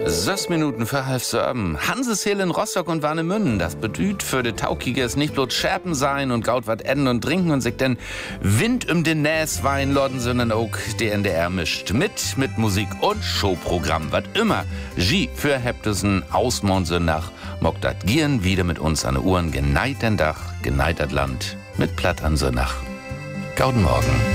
6 Minuten für 6:30. Hanses Hill in Rostock und Warnemünden. Das bedüht für de Taukiges nicht bloß Scherpen sein und gaut wat essen und trinken und sich denn Wind den Näswein lorden, sondern auch die NDR mischt. Mit Musik und Showprogramm. Wat immer G für Heptesen ausmonse nach Mokdat gieren wieder mit uns an Uhren. Geneid den Dach, geneid dat Land mit Plattern so nach. Gauden Morgen.